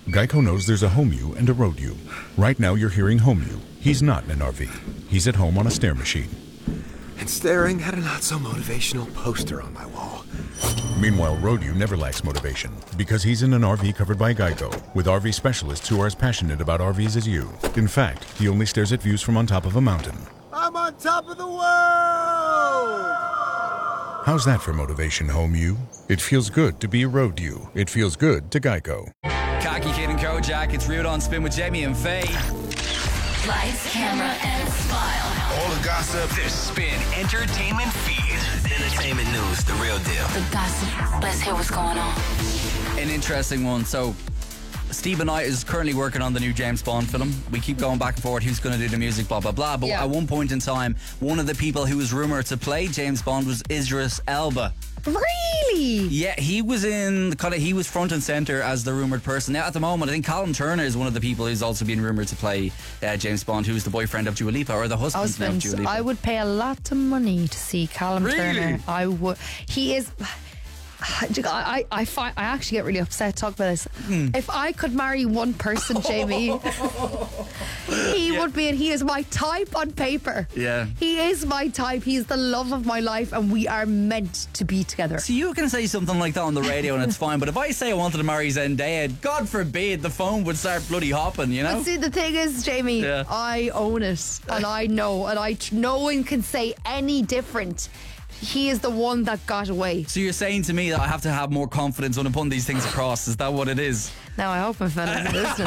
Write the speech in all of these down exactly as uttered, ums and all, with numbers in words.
Geico knows there's a home you and a road you. Right now you're hearing home you. He's not in an R V. He's at home on a stair machine. And staring at a not-so-motivational poster on my wall. Meanwhile, road you never lacks motivation because he's in an R V covered by Geico with R V specialists who are as passionate about R Vs as you. In fact, he only stares at views from on top of a mountain. I'm on top of the world! How's that for motivation, home you? It feels good to be a road you. It feels good to Geico. Khaki Kid and Kojak, it's Rude on Spin with Jamie and Faye. Lights, camera, and smile. All the gossip. The Spin Entertainment Feed. Entertainment news, the real deal. The gossip. Let's hear what's going on. An interesting one. So, Stephen Knight is currently working on the new James Bond film. We keep going back and forth who's going to do the music, blah, blah, blah. But Yeah. at one point in time, one of the people who was rumoured to play James Bond was Idris Elba. Really? Yeah, he was in kind of he was front and center as the rumored person. Now at the moment, I think Callum Turner is one of the people who's also been rumored to play uh, James Bond, who's the boyfriend of Dua Lipa or the husband, Husband. of Dua Lipa. I would pay a lot of money to see Callum Really? Turner. I would. He is. I, I, I, find, I actually get really upset talking about this. Hmm. If I could marry one person, Jamie, he Yeah. would be, and he is my type on paper. Yeah. He is my type. He's the love of my life, and we are meant to be together. So you can say something like that on the radio and it's fine, but if I say I wanted to marry Zendaya, God forbid the phone would start bloody hopping, you know? But see, the thing is, Jamie, Yeah. I own it, and I know, and I no one can say any different. He is the one that got away. So you're saying to me that I have to have more confidence when I'm putting these things across. Is that what it is? Now I hope my fella's listening.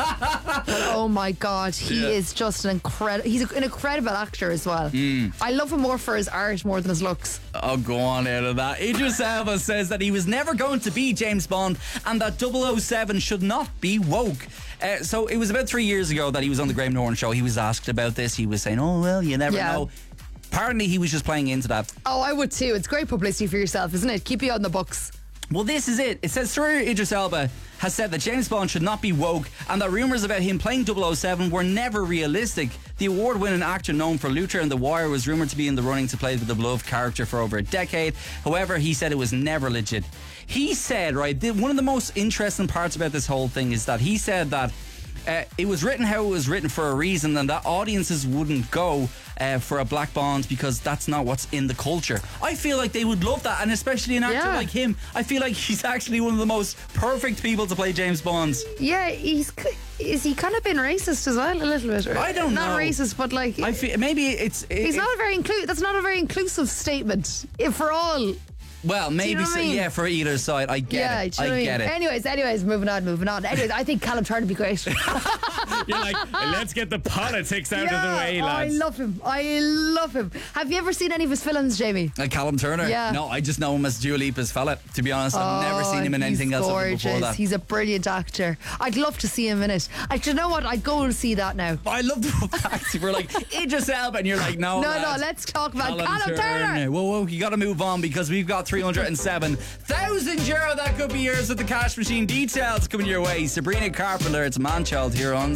But oh my God, he Yeah. is just an incredible. He's an incredible actor as well. Mm. I love him more for his art more than his looks. Oh, go on out of that. Idris Elba says that he was never going to be James Bond and that double oh seven should not be woke. Uh, so it was about three years ago that he was on the Graham Norton show. He was asked about this. He was saying, oh, well, you never Yeah. know. Apparently he was just playing into that. Oh, I would too. It's great publicity for yourself, isn't it? Keep you on the books. Well, this is it. It says Sir Idris Elba has said that James Bond should not be woke and that rumours about him playing double oh seven were never realistic. The award-winning actor known for Luther and The Wire was rumoured to be in the running to play the beloved character for over a decade. However, he said it was never legit. He said, right, the, one of the most interesting parts about this whole thing is that he said that Uh, it was written how it was written for a reason, and that audiences wouldn't go uh, for a black Bond because that's not what's in the culture. I feel like they would love that, and especially an actor Yeah. like him. I feel like he's actually one of the most perfect people to play James Bonds. Yeah, he's. Is he kind of been racist as well, a little bit? Or I don't not know. Not racist, but like. I feel maybe it's. It, he's it- not a very inclusive. That's not a very inclusive statement if for all. Well, maybe know what so, I mean? yeah, for either side. I get Yeah, it. do you know I what mean? get it. Anyways, anyways, moving on, moving on. Anyways, I think Callum Turner would be great. You're like, let's get the politics out of the way, I lads. love him. I love him. Have you ever seen any of his films, Jamie? Like Callum Turner? Yeah. No, I just know him as Dua Lipa's fella. To be honest, I've never seen him in Oh, anything he's else gorgeous. before that. He's a brilliant actor. I'd love to see him in it. I, do you know what? I'd go and see that now. I love the fact we're like Idris Elba, and you're like, no, No, lads. no, let's talk about Callum Turner. Whoa, whoa, you got to move on because we've got three hundred seven thousand euro that could be yours with the cash machine. Details coming your way. Sabrina Carpenter, it's Man Child here on